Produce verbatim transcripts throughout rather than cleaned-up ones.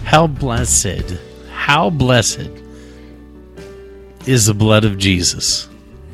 How blessed, how blessed is the blood of Jesus.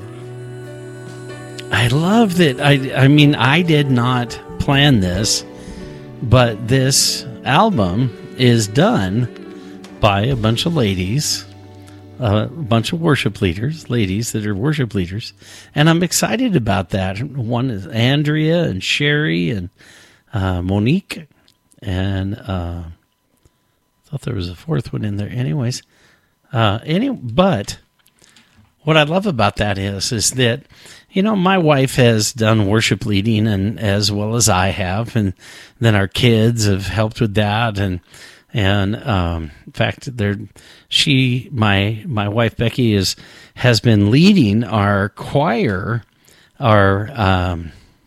I love that. I, I mean, I did not plan this, but this album is done by a bunch of ladies, a bunch of worship leaders, ladies that are worship leaders, and I'm excited about that. One is Andrea and Sherry and uh, Monique, and uh, I thought there was a fourth one in there. Anyways, uh, any but what I love about that is is that, you know, my wife has done worship leading, and as well as I have, and then our kids have helped with that, and and um, in fact, they're she my my wife Becky is has been leading our choir, our um,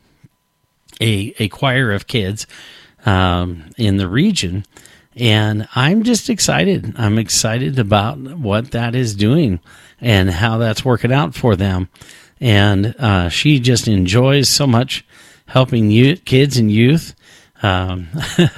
a a choir of kids um, in the region, and I'm just excited. I'm excited about what that is doing and how that's working out for them. And uh, she just enjoys so much helping youth, kids and youth. Um,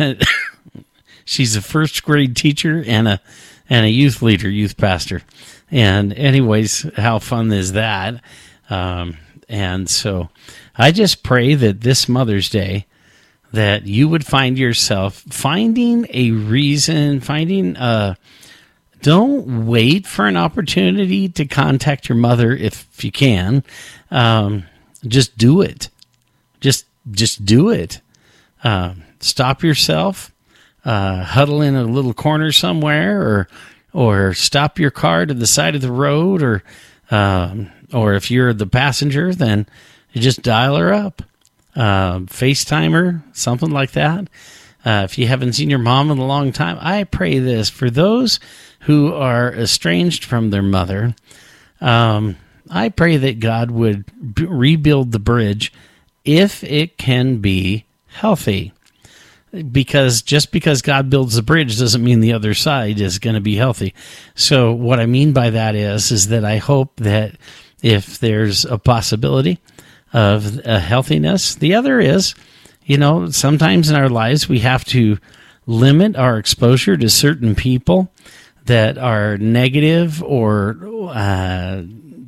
she's a first grade teacher and a and a youth leader, youth pastor. And anyways, how fun is that? Um, and so I just pray that this Mother's Day, that you would find yourself finding a reason, finding a Don't wait for an opportunity to contact your mother if you can. Um, just do it. Just just do it. Uh, stop yourself. Uh, huddle in a little corner somewhere, or or stop your car to the side of the road, or um, or if you're the passenger, then you just dial her up, uh, FaceTime her, something like that. Uh, if you haven't seen your mom in a long time, I pray this for those who are estranged from their mother. Um, I pray that God would b- rebuild the bridge if it can be healthy. Because just because God builds the bridge doesn't mean the other side is going to be healthy. So what I mean by that is, is that I hope that if there's a possibility of a healthiness, the other is, you know, sometimes in our lives we have to limit our exposure to certain people that are negative or uh,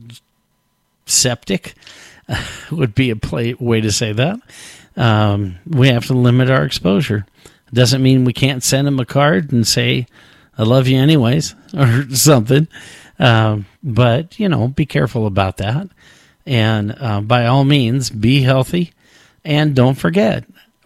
septic would be a play, way to say that. Um, we have to limit our exposure. Doesn't mean we can't send them a card and say, I love you anyways, or something. Um, but, you know, be careful about that. And uh, by all means, be healthy. And don't forget,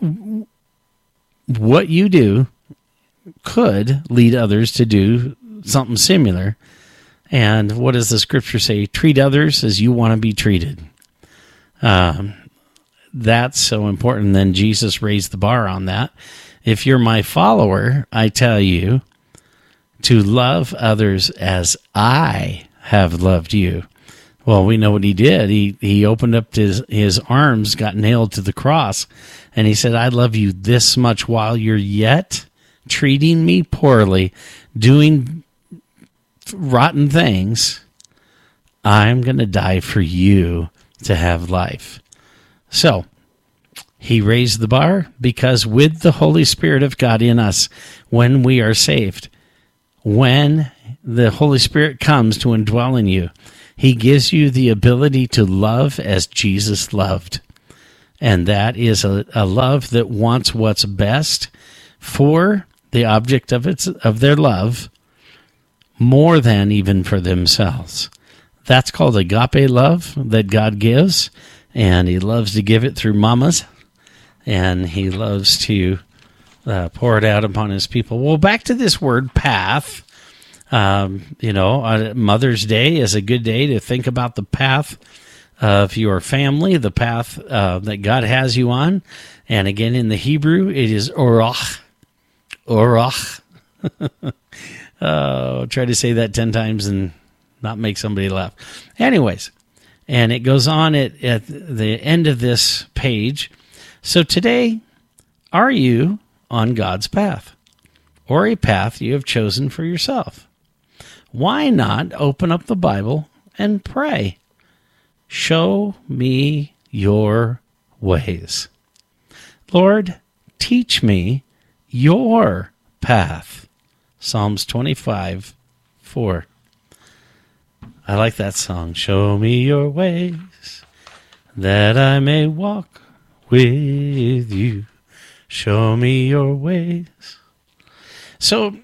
what you do could lead others to do something similar. And what does the scripture say? Treat others as you want to be treated. Um, that's so important. Then Jesus raised the bar on that. If you're my follower, I tell you to love others as I have loved you. Well, we know what he did. He he opened up his, his arms, got nailed to the cross, and he said, I love you this much while you're yet treating me poorly, doing rotten things. I'm going to die for you to have life. So, he raised the bar because with the Holy Spirit of God in us, when we are saved, when the Holy Spirit comes to indwell in you, he gives you the ability to love as Jesus loved. And that is a, a love that wants what's best for the object of its of their love more than even for themselves. That's called agape love that God gives, and he loves to give it through mamas, and he loves to uh, pour it out upon his people. Well, back to this word path. Um, you know, uh, Mother's Day is a good day to think about the path of your family, the path uh, that God has you on. And again, in the Hebrew, it is orach. Orach. Oh, try to say that ten times and not make somebody laugh. Anyways, and it goes on at, at the end of this page. So today, are you on God's path, or a path you have chosen for yourself? Why not open up the Bible and pray? Show me your ways. Lord, teach me your path. Psalms twenty-five, four. I like that song. Show me your ways, that I may walk with you. Show me your ways. So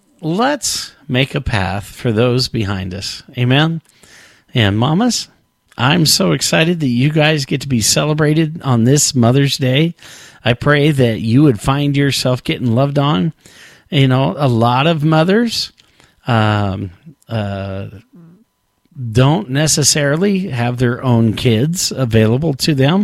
let's make a path for those behind us. Amen? And mamas, I'm so excited that you guys get to be celebrated on this Mother's Day. I pray that you would find yourself getting loved on. You know, a lot of mothers um, uh, don't necessarily have their own kids available to them,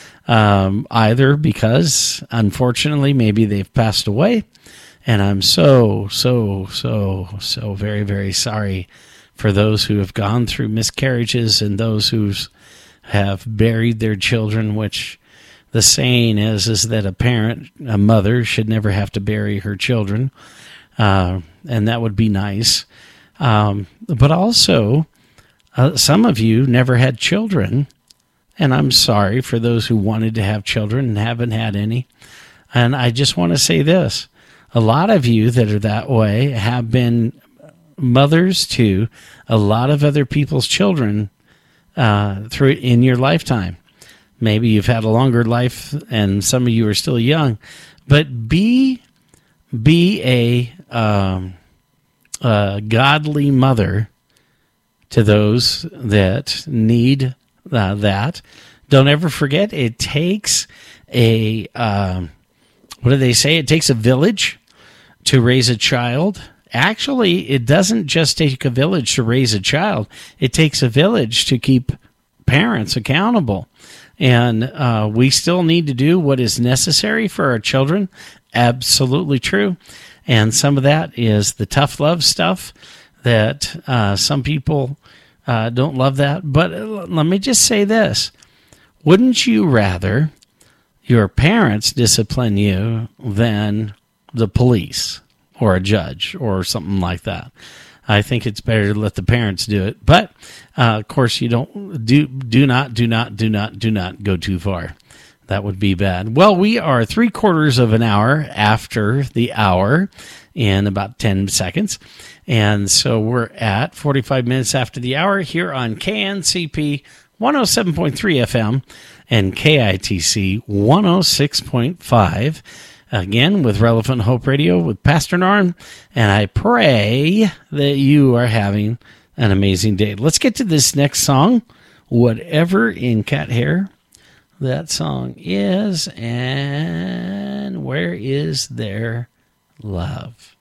um, either because, unfortunately, maybe they've passed away. And I'm so, so, so, so very, very sorry for those who have gone through miscarriages and those who have buried their children, which the saying is, is that a parent, a mother, should never have to bury her children. Uh, and that would be nice. Um, but also, uh, some of you never had children. And I'm sorry for those who wanted to have children and haven't had any. And I just want to say this. A lot of you that are that way have been mothers to a lot of other people's children uh, through in your lifetime. Maybe you've had a longer life and some of you are still young. But be, be a, um, a godly mother to those that need uh, that. Don't ever forget, it takes a, um, what do they say? It takes a village to raise a child. Actually, it doesn't just take a village to raise a child. It takes a village to keep parents accountable. And uh, we still need to do what is necessary for our children. Absolutely true. And some of that is the tough love stuff that uh, some people uh, don't love that. But let me just say this. Wouldn't you rather your parents discipline you than the police or a judge or something like that? I think it's better to let the parents do it. But, uh, of course, you don't do do not, do not, do not, do not go too far. That would be bad. Well, we are three quarters of an hour after the hour in about ten seconds. And so we're at forty-five minutes after the hour here on K N C P one oh seven point three F M and K I T C one oh six point five. Again, with Relevant Hope Radio with Pastor Norm, and I pray that you are having an amazing day. Let's get to this next song, Whatever in Cat Hair that song is, and Where Is Their Love?